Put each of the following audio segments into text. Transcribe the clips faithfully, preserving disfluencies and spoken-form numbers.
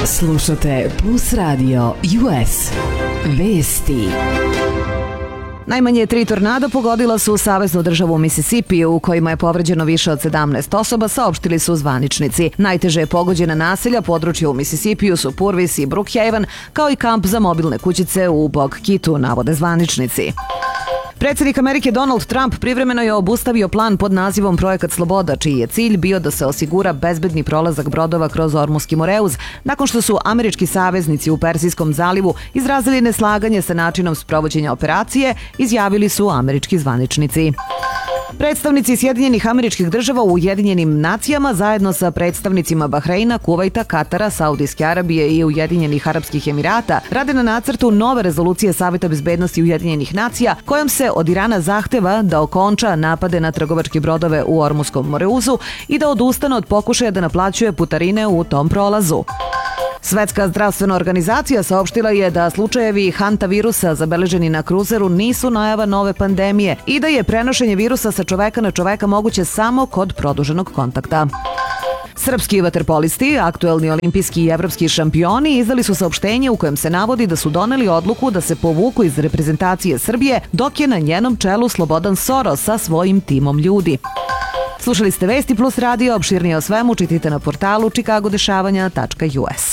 Slušate Plus Radio U S. Vesti. Najmanje tri tornada pogodila su saveznu državu Mississippi, u kojima je povređeno više od sedamnaest osoba, saopštili su zvaničnici. Najteže je pogođena naselja područja u Mississippiju su Purvis i Brookhaven, kao i kamp za mobilne kućice u Bogkitu, navode zvaničnici. Predsjednik Amerike Donald Trump privremeno je obustavio plan pod nazivom Projekat Sloboda, čiji je cilj bio da se osigura bezbedni prolazak brodova kroz Ormuski Moreuz, nakon što su američki saveznici u Persijskom zalivu izrazili neslaganje sa načinom sprovođenja operacije, izjavili su američki zvaničnici. Predstavnici Sjedinjenih Američkih Država u Ujedinjenim nacijama zajedno sa predstavnicima Bahreina, Kuvajta, Katara, Saudijske Arabije i Ujedinjenih Arapskih Emirata rade na nacrtu nove rezolucije Saveta bezbednosti Ujedinjenih nacija, kojom se od Irana zahteva da okonča napade na trgovačke brodove u Ormuskom Moreuzu i da odustane od pokušaja da naplaćuje putarine u tom prolazu. Svetska zdravstvena organizacija saopštila je da slučajevi hantavirusa zabeleženi na kruzeru nisu najava nove pandemije i da je prenošenje virusa sa čoveka na čoveka moguće samo kod produženog kontakta. Srpski vaterpolisti, aktuelni olimpijski i evropski šampioni, izdali su saopštenje u kojem se navodi da su doneli odluku da se povuku iz reprezentacije Srbije, dok je na njenom čelu Slobodan Soros sa svojim timom ljudi. Slušali ste Vesti Plus Radio, opširnije o svemu čitajte na portalu čikagodešavanja tačka u es.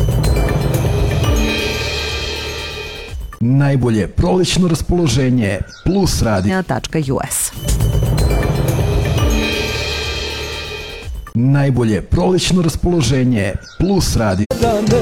Najbolje prolećno raspoloženje Plus Radio tačka u es. Najbolje prolećno raspoloženje Plus Radio.